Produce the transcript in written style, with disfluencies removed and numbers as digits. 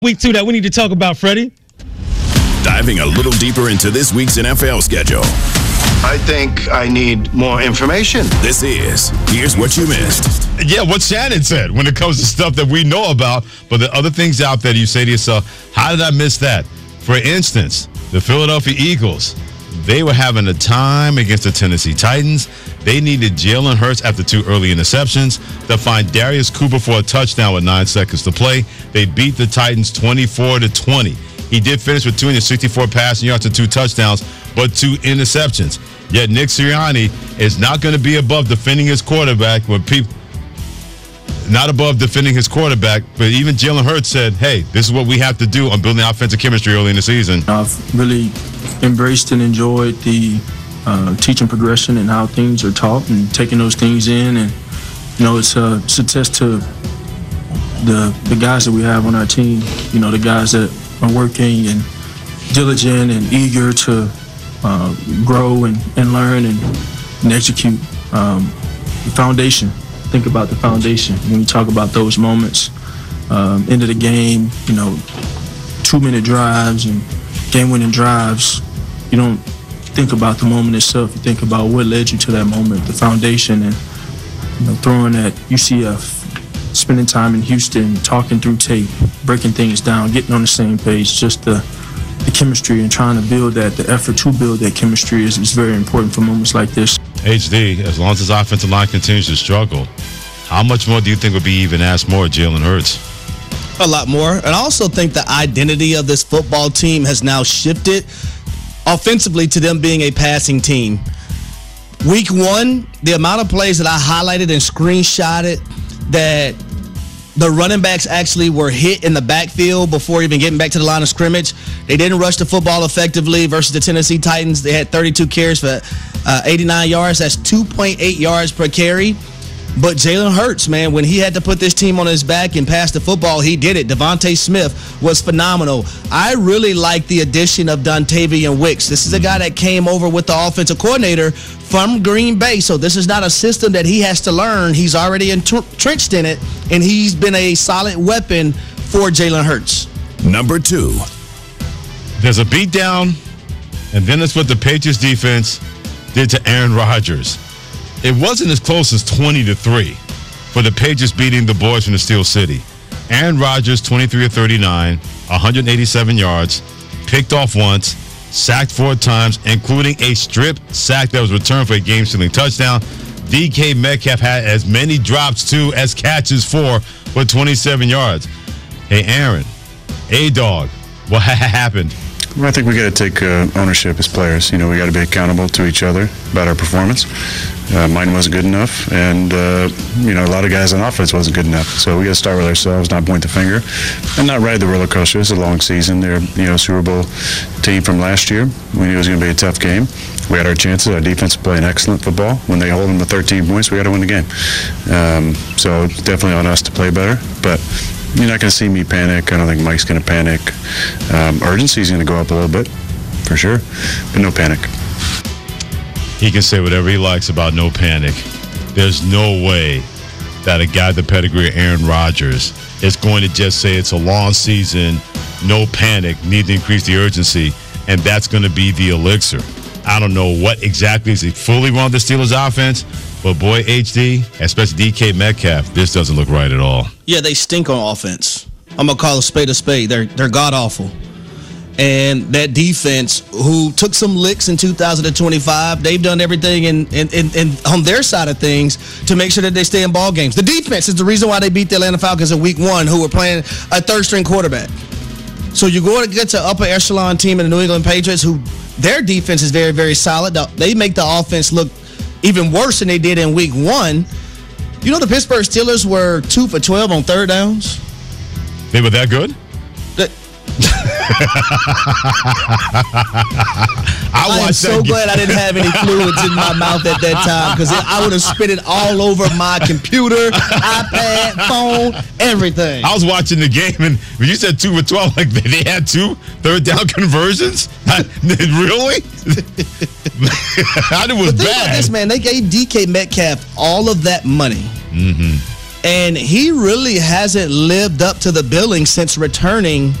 Week 2 that we need to talk about, Freddie. Diving a little deeper into this week's NFL schedule. I think I need more information. This is Here's What You Missed. Yeah, what Shannon said when it comes to stuff that we know about, but the other things out there you say to yourself, how did I miss that? For instance, the Philadelphia Eagles, they were having a time against the Tennessee Titans. They needed Jalen Hurts after 2 early interceptions to find Darius Cooper for a touchdown with 9 seconds to play. They beat the Titans 24-20. He did finish with 264 passing yards and 2 touchdowns, but 2 interceptions. Yet Nick Sirianni is not going to be above defending his quarterback when people not above defending his quarterback, but even Jalen Hurts said, hey, this is what we have to do on building offensive chemistry early in the season. I've really embraced and enjoyed the teaching progression and how things are taught and taking those things in. And, it's a test to the guys that we have on our team, the guys that are working and diligent and eager to grow and learn and execute. The foundation. Think about the foundation when you talk about those moments. End of the game, 2-minute drives and game-winning drives. You don't think about the moment itself. You think about what led you to that moment, the foundation, and throwing at UCF, spending time in Houston, talking through tape, breaking things down, getting on the same page. Just the chemistry and trying to build that, the effort to build that chemistry is very important for moments like this. HD, as long as his offensive line continues to struggle, how much more do you think would be even asked more of Jalen Hurts? A lot more. And I also think the identity of this football team has now shifted offensively to them being a passing team. Week 1, the amount of plays that I highlighted and screenshotted that the running backs actually were hit in the backfield before even getting back to the line of scrimmage. They didn't rush the football effectively versus the Tennessee Titans. They had 32 carries for 89 yards. That's 2.8 yards per carry. But Jalen Hurts, man, when he had to put this team on his back and pass the football, he did it. Devontae Smith was phenomenal. I really like the addition of Dontavian Wicks. This is a guy that came over with the offensive coordinator from Green Bay, so this is not a system that he has to learn. He's already entrenched in it, and he's been a solid weapon for Jalen Hurts. Number 2. There's a beatdown, and then it's what the Patriots defense did to Aaron Rodgers. It wasn't as close as 20-3 for the Patriots beating the boys from the Steel City. Aaron Rodgers, 23 of 39, 187 yards, picked off once, sacked 4 times, including a strip sack that was returned for a game-sealing touchdown. DK Metcalf had as many drops, too, as catches for 27 yards. Hey, Aaron, A-Dog, what happened? Well, I think we got to take ownership as players. We got to be accountable to each other about our performance. Mine wasn't good enough, and a lot of guys on offense wasn't good enough. So we got to start with ourselves, not point the finger, and not ride the roller coaster. It's a long season. They're Super Bowl team from last year. We knew it was going to be a tough game. We had our chances. Our defense playing excellent football. When they hold them to 13 points, we got to win the game. So it's definitely on us to play better, but. You're not going to see me panic. I don't think Mike's going to panic. Urgency is going to go up a little bit, for sure, but no panic. He can say whatever he likes about no panic. There's no way that a guy the pedigree of Aaron Rodgers is going to just say it's a long season, no panic, need to increase the urgency, and that's going to be the elixir. I don't know what exactly is he fully run the Steelers offense, but boy, HD, especially DK Metcalf, this doesn't look right at all. Yeah, they stink on offense. I'm going to call a spade a spade. They're god-awful. And that defense, who took some licks in 2025, they've done everything in on their side of things to make sure that they stay in ball games. The defense is the reason why they beat the Atlanta Falcons in Week 1, who were playing a third-string quarterback. So you go to get to upper echelon team in the New England Patriots, who their defense is very, very solid. They make the offense look even worse than they did in Week 1. The Pittsburgh Steelers were 2 for 12 on third downs. They were that good? I'm so glad I didn't have any fluids in my mouth at that time, because I would have spit it all over my computer, iPad, phone, everything. I was watching the game, and when you said 2 for 12, like they had 2 third down conversions? Really? That was but think bad. about this, man. They gave DK Metcalf all of that money. Mm-hmm. And he really hasn't lived up to the billing since returning